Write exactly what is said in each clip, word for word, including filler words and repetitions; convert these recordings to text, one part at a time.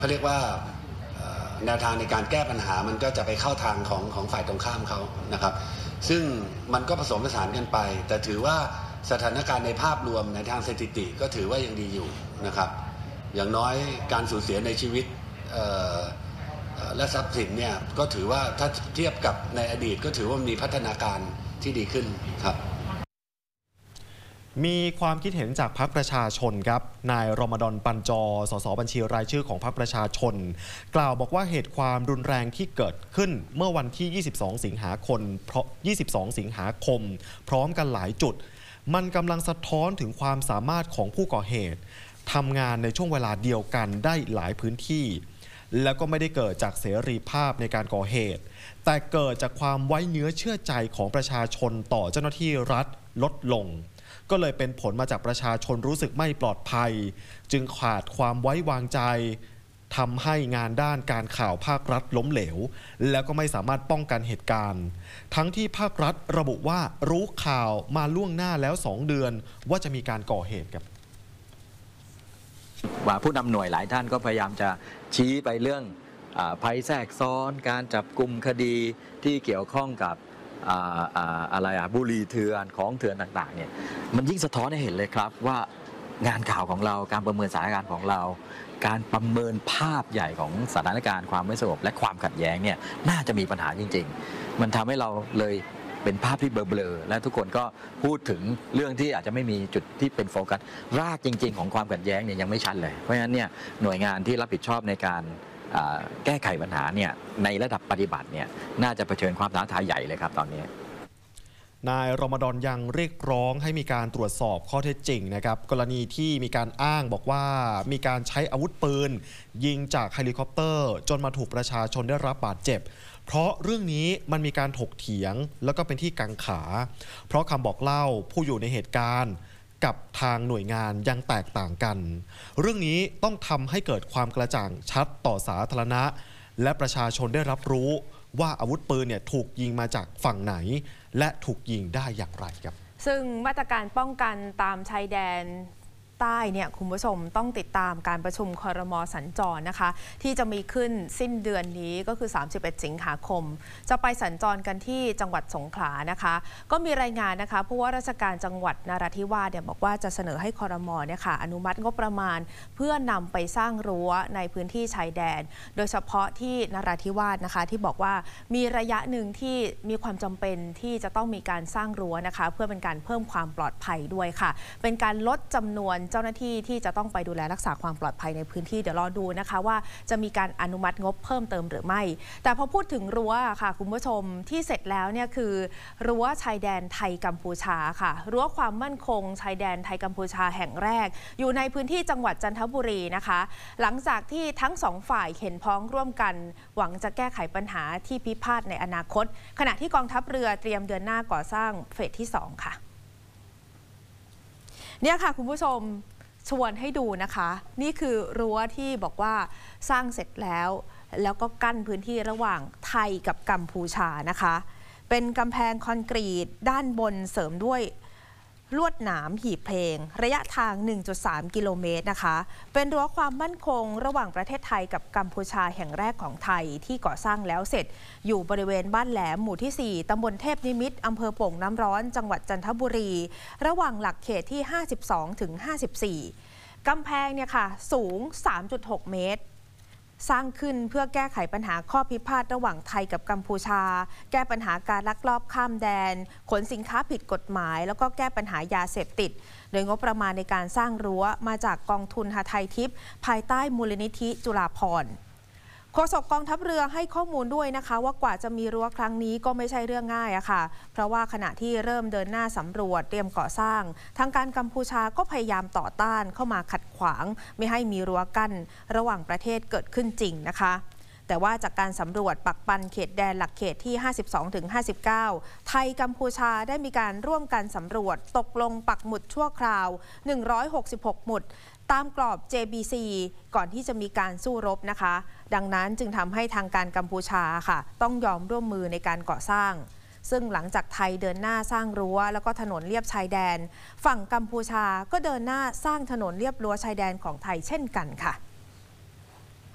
เขาเรียกว่าแนวทางในการแก้ปัญหามันก็จะไปเข้าทางของของฝ่ายตรงข้ามเขานะครับซึ่งมันก็ผสมผสานกันไปแต่ถือว่าสถานการณ์ในภาพรวมในทางสถิติก็ถือว่ายังดีอยู่นะครับอย่างน้อยการสูญเสียในชีวิตและทรัพย์สินเนี่ยก็ถือว่าถ้าเทียบกับในอดีตก็ถือว่ามีพัฒนาการที่ดีขึ้นครับมีความคิดเห็นจากพรรคประชาชนครับนายรอมฎอนปันจอสสบัญชีรายชื่อของพรรคประชาชนกล่าวบอกว่าเหตุความรุนแรงที่เกิดขึ้นเมื่อวันที่ยี่สิบสองสิงหาคมเพราะยี่สิบสองสิงหาคมพร้อมกันหลายจุดมันกำลังสะท้อนถึงความสามารถของผู้ก่อเหตุทำงานในช่วงเวลาเดียวกันได้หลายพื้นที่แล้วก็ไม่ได้เกิดจากเสรีภาพในการก่อเหตุแต่เกิดจากความไว้เนื้อเชื่อใจของประชาชนต่อเจ้าหน้าที่รัฐลดลงก็เลยเป็นผลมาจากประชาชนรู้สึกไม่ปลอดภัยจึงขาดความไว้วางใจทำให้งานด้านการข่าวภาครัฐล้มเหลวแล้วก็ไม่สามารถป้องกันเหตุการณ์ทั้งที่ภาครัฐระบุว่ารู้ข่าวมาล่วงหน้าแล้วสองเดือนว่าจะมีการก่อเหตุครับว่าผู้นำหน่วยหลายท่านก็พยายามจะชี้ไปเรื่องภัยแทรกซ้อนการจับกุมคดีที่เกี่ยวข้องกับอะไรอะบุหรี่เถื่อนของเถื่อนต่างๆเนี่ยมันยิ่งสะท้อนให้เห็นเลยครับว่างานข่าวของเราการประเมินสถานการณ์ของเราการประเมินภาพใหญ่ของสถานการณ์ความไม่สงบและความขัดแย้งเนี่ยน่าจะมีปัญหาจริงๆมันทำให้เราเลยเป็นภาพที่เบลอๆและทุกคนก็พูดถึงเรื่องที่อาจจะไม่มีจุดที่เป็นโฟกัสรากจริงๆของความขัดแย้งเนี่ยยังไม่ชัดเลยเพราะฉะนั้นเนี่ยหน่วยงานที่รับผิดชอบในการแก้ไขปัญหาเนี่ยในระดับปฏิบัติเนี่ยน่าจะเผชิญความท้าทายใหญ่เลยครับตอนนี้นายรอมฎอนยังเรียกร้องให้มีการตรวจสอบข้อเท็จจริงนะครับกรณีที่มีการอ้างบอกว่ามีการใช้อาวุธปืนยิงจากเฮลิคอปเตอร์จนมาถูกประชาชนได้รับบาดเจ็บเพราะเรื่องนี้มันมีการถกเถียงแล้วก็เป็นที่กังขาเพราะคำบอกเล่าผู้อยู่ในเหตุการณ์กับทางหน่วยงานยังแตกต่างกันเรื่องนี้ต้องทำให้เกิดความกระจ่างชัดต่อสาธารณะและประชาชนได้รับรู้ว่าอาวุธปืนเนี่ยถูกยิงมาจากฝั่งไหนและถูกยิงได้อย่างไรครับซึ่งมาตรการป้องกันตามชายแดนใต้เนี่ยคุณผู้ชมต้องติดตามการประชุมครม.สัญจรนะคะที่จะมีขึ้นสิ้นเดือนนี้ก็คือสามสิบเอ็ดสิงหาคมจะไปสัญจรกันที่จังหวัดสงขลานะคะก็มีรายงานนะคะผู้ว่าราชการจังหวัดนราธิวาสเนี่ยบอกว่าจะเสนอให้ครม.เนี่ยค่ะอนุมัติงบประมาณเพื่อนำไปสร้างรั้วในพื้นที่ชายแดนโดยเฉพาะที่นราธิวาสนะคะที่บอกว่ามีระยะหนึ่งที่มีความจำเป็นที่จะต้องมีการสร้างรั้วนะคะเพื่อเป็นการเพิ่มความปลอดภัยด้วยค่ะเป็นการลดจำนวนเจ้าหน้าที่ที่จะต้องไปดูแลรักษาความปลอดภัยในพื้นที่เดี๋ยวรอดูนะคะว่าจะมีการอนุมัติงบเพิ่มเติมหรือไม่แต่พอพูดถึงรั้วค่ะคุณผู้ชมที่เสร็จแล้วเนี่ยคือรั้วชายแดนไทยกัมพูชาค่ะรั้วความมั่นคงชายแดนไทยกัมพูชาแห่งแรกอยู่ในพื้นที่จังหวัดจันทบุรีนะคะหลังจากที่ทั้งสองฝ่ายเห็นพ้องร่วมกันหวังจะแก้ไขปัญหาที่พิพาทในอนาคตขณะที่กองทัพเรือเตรียมเดือนหน้าก่อสร้างเฟสที่สองค่ะเนี่ยค่ะคุณผู้ชมชวนให้ดูนะคะนี่คือรั้วที่บอกว่าสร้างเสร็จแล้วแล้วก็กั้นพื้นที่ระหว่างไทยกับกัมพูชานะคะเป็นกำแพงคอนกรีตด้านบนเสริมด้วยลวดหนามหีบเพลงระยะทาง หนึ่งจุดสาม กิโลเมตรนะคะเป็นรั้วความมั่นคงระหว่างประเทศไทยกับกัมพูชาแห่งแรกของไทยที่ก่อสร้างแล้วเสร็จอยู่บริเวณบ้านแหลมหมู่ที่สี่ตำบลเทพนิมิตรอำเภอโป่งน้ำร้อนจังหวัดจันทบุรีระหว่างหลักเขตที่ห้าสิบสองถึงห้าสิบสี่กำแพงเนี่ยค่ะสูง สามจุดหก เมตรสร้างขึ้นเพื่อแก้ไขปัญหาข้อพิพาทระหว่างไทยกับกัมพูชาแก้ปัญหาการลักลอบข้ามแดนขนสินค้าผิดกฎหมายแล้วก็แก้ปัญหายาเสพติดโดยงบประมาณในการสร้างรั้วมาจากกองทุนหทัยทิพย์ภายใต้มูลนิธิจุฬาภรณ์โฆษกกองทัพเรือให้ข้อมูลด้วยนะคะว่ากว่าจะมีรั้วครั้งนี้ก็ไม่ใช่เรื่องง่ายอะค่ะเพราะว่าขณะที่เริ่มเดินหน้าสำรวจเตรียมก่อสร้างทางการกัมพูชาก็พยายามต่อต้านเข้ามาขัดขวางไม่ให้มีรั้วกั้นระหว่างประเทศเกิดขึ้นจริงนะคะแต่ว่าจากการสำรวจปักปันเขตแดนหลักเขตที่ ห้าสิบสองถึงห้าสิบเก้า ไทยกัมพูชาได้มีการร่วมกันสำรวจตกลงปักหมุดชั่วคราวหนึ่งร้อยหกสิบหกหมุดตามกรอบ เจ บี ซี ก่อนที่จะมีการสู้รบนะคะดังนั้นจึงทำให้ทางการกัมพูชาค่ะต้องยอมร่วมมือในการก่อสร้างซึ่งหลังจากไทยเดินหน้าสร้างรั้วแล้วก็ถนนเลียบชายแดนฝั่งกัมพูชาก็เดินหน้าสร้างถนนเลียบรั้วชายแดนของไทยเช่นกันค่ะ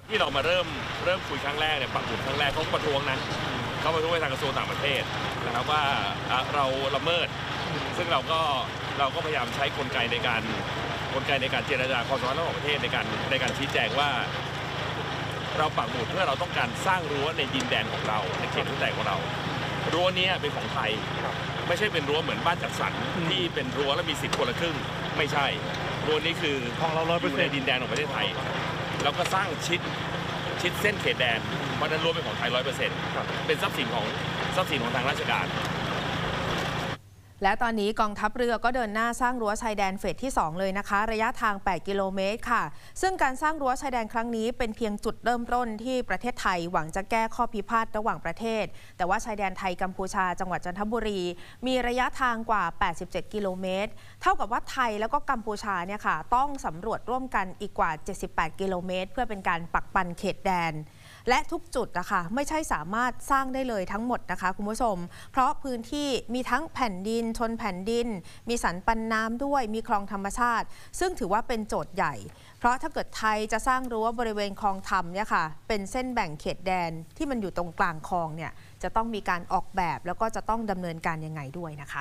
ที่เรามาเริ่มเริ่มคุยครั้งแรกเนี่ยปักหมุดครั้งแรกเขาประท้วงนะเขาประท้วงไปทางกระทรวงต่างประเทศนะครับว่าเราละเมิดซึ่งเราก็เราก็พยายามใช้กลไกในการกลไกในการเจรจาความสัมพันธ์ระหว่างประเทศในการในการชี้แจงว่าเราปักหมุดเพื่อเราต้องการสร้างรั้วในดินแดนของเราในเขตที่แตกของเรารั้วนี้เป็นของไทยไม่ใช่เป็นรั้วเหมือนบ้านจัดสรรที่เป็นรั้วแล้วมีสิทธิ์คนละครึ่งไม่ใช่รั้วนี้คือของเราอยู่ในดินแดนของประเทศไทยแล้วก็สร้างชิดชิดเส้นเขตแดนเพราะนั้นรั้วเป็นของไทยร้อยเปอร์เซ็นต์เป็นทรัพย์สินของทรัพย์สินของทางราชการและตอนนี้กองทัพเรือก็เดินหน้าสร้างรั้วชายแดนเฟสที่สองเลยนะคะระยะทางแปดกิโลเมตรค่ะซึ่งการสร้างรั้วชายแดนครั้งนี้เป็นเพียงจุดเริ่มต้นที่ประเทศไทยหวังจะแก้ข้อพิพาทระหว่างประเทศแต่ว่าชายแดนไทยกัมพูชาจังหวัดจันทบุรีมีระยะทางกว่าแปดสิบเจ็ดกิโลเมตรเท่ากับว่าไทยแล้วก็กัมพูชาเนี่ยค่ะต้องสำรวจร่วมกันอีกกว่าเจ็ดสิบแปดกิโลเมตรเพื่อเป็นการปักปันเขตแดนและทุกจุดนะคะไม่ใช่สามารถสร้างได้เลยทั้งหมดนะคะคุณผู้ชมเพราะพื้นที่มีทั้งแผ่นดินชนแผ่นดินมีสันปันน้ำด้วยมีคลองธรรมชาติซึ่งถือว่าเป็นโจทย์ใหญ่เพราะถ้าเกิดไทยจะสร้างรั้วบริเวณคลองธรรมเนี่ยค่ะเป็นเส้นแบ่งเขตแดนที่มันอยู่ตรงกลางคลองเนี่ยจะต้องมีการออกแบบแล้วก็จะต้องดำเนินการยังไงด้วยนะคะ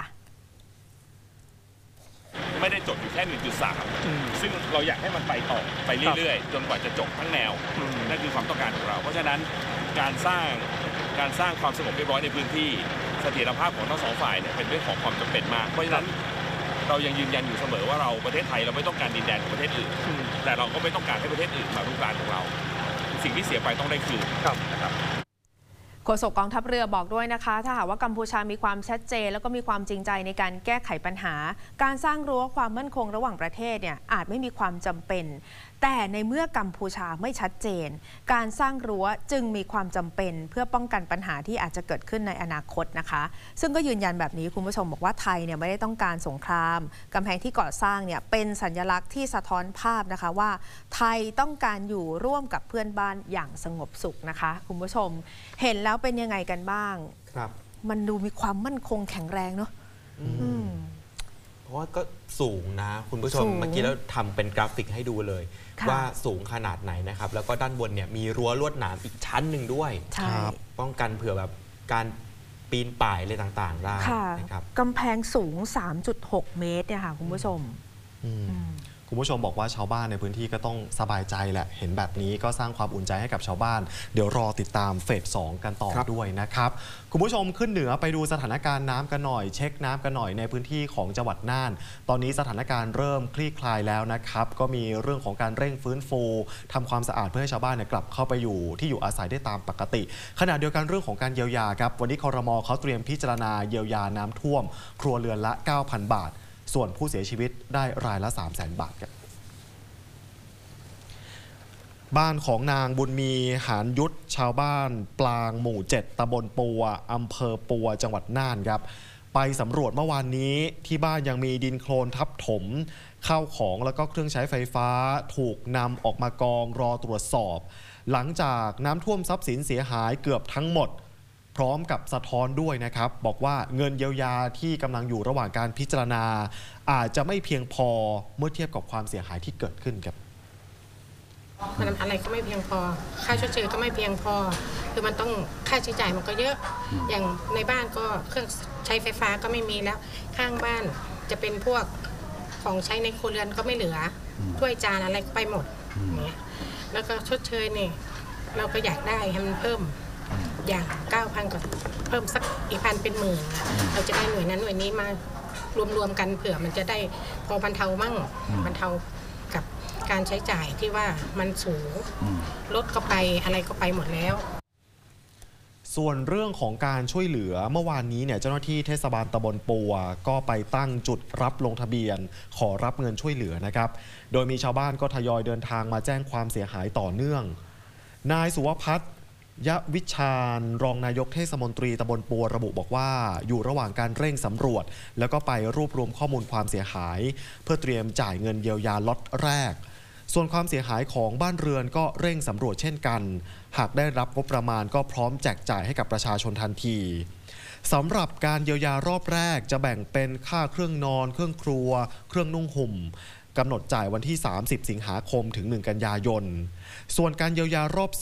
ไม่ได้จบอยู่แค่ หนึ่งจุดสาม ซึ่งเราอยากให้มันไปต่อไปเรื่อยๆจนกว่าจะจบทั้งแนวนั่นคือความต้องการของเราเพราะฉะนั้นการสร้างการสร้างความสงบเรียบร้อยในพื้นที่เสถียรภาพของทั้งสองฝ่ายเนี่ยเป็นเรื่องของความจำเป็นมากเพราะฉะนั้นเรายังยืนยันอยู่เสมอว่าเราประเทศไทยเราไม่ต้องการดินแดนของประเทศอื่นแต่เราก็ไม่ต้องการให้ประเทศอื่นมารุกรานของเราสิ่งที่เสียไปต้องได้คืนนะครับโฆษกกองทัพเรือบอกด้วยนะคะถ้าหากว่ากัมพูชามีความชัดเจนแล้วก็มีความจริงใจในการแก้ไขปัญหาการสร้างรั้วความมั่นคงระหว่างประเทศเนี่ยอาจไม่มีความจำเป็นแต่ในเมื่อกัมพูชาไม่ชัดเจนการสร้างรั้วจึงมีความจำเป็นเพื่อป้องกันปัญหาที่อาจจะเกิดขึ้นในอนาคตนะคะซึ่งก็ยืนยันแบบนี้คุณผู้ชมบอกว่าไทยเนี่ยไม่ได้ต้องการสงครามกำแพงที่ก่อสร้างเนี่ยเป็นสัญลักษณ์ที่สะท้อนภาพนะคะว่าไทยต้องการอยู่ร่วมกับเพื่อนบ้านอย่างสงบสุขนะคะคุณผู้ชมเห็นแล้วเป็นยังไงกันบ้างครับมันดูมีความมั่นคงแข็งแรงเนาะเพราะว่าก็สูงนะคุณผู้ชมเมื่อกี้เราทำเป็นกราฟิกให้ดูเลยว่าสูงขนาดไหนนะครับแล้วก็ด้านบนเนี่ยมีรั้วลวดหนามอีกชั้นหนึ่งด้วยป้องกันเผื่อแบบการปีนป่ายอะไรต่างๆได้นะครับกำแพงสูง สามจุดหก เมตรเนี่ยค่ะคุณผู้ชมคุณผู้ชมบอกว่าชาวบ้านในพื้นที่ก็ต้องสบายใจแหละเห็นแบบนี้ก็สร้างความอุ่นใจให้กับชาวบ้านเดี๋ยวรอติดตามเฟสสองกันต่อด้วยนะครับคุณผู้ชมขึ้นเหนือไปดูสถานการณ์น้ำกันหน่อยเช็คน้ำกันหน่อยในพื้นที่ของจังหวัดน่านตอนนี้สถานการณ์เริ่มคลี่คลายแล้วนะครับก็มีเรื่องของการเร่งฟื้นฟูทำความสะอาดเพื่อให้ชาวบ้านกลับเข้าไปอยู่ที่อยู่อาศัยได้ตามปกติขณะเดียวกันเรื่องของการเยียวยาครับวันนี้ครม.เขาเตรียมพิจารณาเยียวยาน้ำท่วมครัวเรือนละ เก้าพัน บาทส่วนผู้เสียชีวิตได้รายละ สามแสน บาทครับบ้านของนางบุญมีหานยุทธชาวบ้านปลางหมู่เจ็ดตำบลปัวอำเภอปัวจังหวัดน่านครับไปสำรวจเมื่อวานนี้ที่บ้านยังมีดินโคลนทับถมข้าวของแล้วก็เครื่องใช้ไฟฟ้าถูกนำออกมากองรอตรวจสอบหลังจากน้ำท่วมทรัพย์สินเสียหายเกือบทั้งหมดพร้อมกับสะท้อนด้วยนะครับบอกว่าเงินเยียวยาที่กำลังอยู่ระหว่างการพิจารณาอาจจะไม่เพียงพอเมื่อเทียบกับความเสียหายที่เกิดขึ้นครับมันอะไรก็ไม่เพียงพอค่าชดเชยก็ไม่เพียงพอคือมันต้องค่าใช้จ่ายมันก็เยอะอย่างในบ้านก็เครื่องใช้ไฟฟ้าก็ไม่มีแล้วข้างบ้านจะเป็นพวกของใช้ในครัวเรือนก็ไม่เหลือถ้วยจานอะไรก็ไปหมดอย่างเงี้ยแล้วก็ชดเชยนี่เราก็อยากได้ให้มันเพิ่มอย่าง เก้าพัน ก็เพิ่มสักอีกพันเป็นหมื่นเราจะได้หน่วยนั้นหน่วยนี้มารวมๆกันเผื่อมันจะได้พอบรรเทามั่งบรรเทากับการใช้จ่ายที่ว่ามันสูงรถก็ไปอะไรก็ไปหมดแล้วส่วนเรื่องของการช่วยเหลือเมื่อวานนี้เนี่ยเจ้าหน้าที่เทศบาลตำบลปัวก็ไปตั้งจุดรับลงทะเบียนขอรับเงินช่วยเหลือนะครับโดยมีชาวบ้านก็ทยอยเดินทางมาแจ้งความเสียหายต่อเนื่องนายสุวพัฒน์ยะวิชาญรองนายกเทศมนตรีตำบลปัวระบุบอกว่าอยู่ระหว่างการเร่งสำรวจแล้วก็ไปรวบรวมข้อมูลความเสียหายเพื่อเตรียมจ่ายเงินเยียวยาล็อตแรกส่วนความเสียหายของบ้านเรือนก็เร่งสำรวจเช่นกันหากได้รับงบประมาณก็พร้อมแจกจ่ายให้กับประชาชนทันทีสำหรับการเยียวยารอบแรกจะแบ่งเป็นค่าเครื่องนอนเครื่องครัวเครื่องนุ่งห่มกำหนดจ่ายวันที่ สามสิบ สิงหาคมถึง หนึ่ง กันยายนส่วนการเยียวยารอบ